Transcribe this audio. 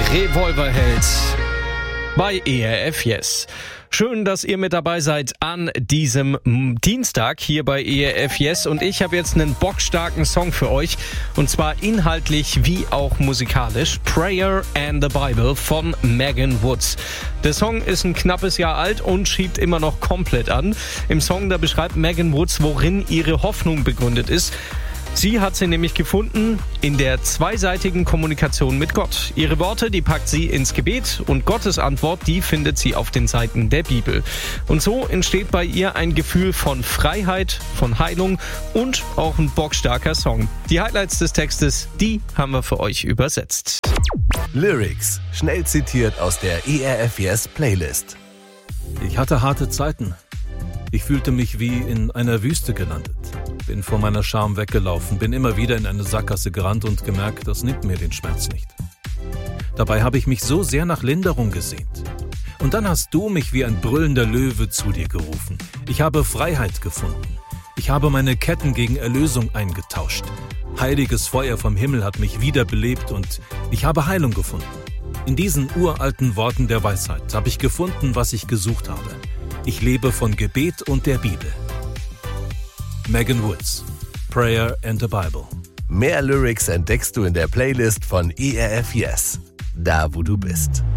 Revolverheld bei ERF Yes. Schön, dass ihr mit dabei seid an diesem Dienstag hier bei ERF Yes. Und ich habe jetzt einen bockstarken Song für euch. Und zwar inhaltlich wie auch musikalisch. Prayer and the Bible von Megan Woods. Der Song ist ein knappes Jahr alt und schiebt immer noch komplett an. Im Song, da beschreibt Megan Woods, worin ihre Hoffnung begründet ist. Sie hat sie nämlich gefunden in der zweiseitigen Kommunikation mit Gott. Ihre Worte, die packt sie ins Gebet und Gottes Antwort, die findet sie auf den Seiten der Bibel. Und so entsteht bei ihr ein Gefühl von Freiheit, von Heilung und auch ein bockstarker Song. Die Highlights des Textes, die haben wir für euch übersetzt. Lyrics, schnell zitiert aus der ERF Yes Playlist. Ich hatte harte Zeiten. Ich fühlte mich wie in einer Wüste gelandet. Bin vor meiner Scham weggelaufen, bin immer wieder in eine Sackgasse gerannt und gemerkt, das nimmt mir den Schmerz nicht. Dabei habe ich mich so sehr nach Linderung gesehnt. Und dann hast du mich wie ein brüllender Löwe zu dir gerufen. Ich habe Freiheit gefunden. Ich habe meine Ketten gegen Erlösung eingetauscht. Heiliges Feuer vom Himmel hat mich wiederbelebt und ich habe Heilung gefunden. In diesen uralten Worten der Weisheit habe ich gefunden, was ich gesucht habe. Ich lebe von Gebet und der Bibel. Megan Woods, Prayer and the Bible. Mehr Lyrics entdeckst du in der Playlist von ERF Yes, da wo du bist.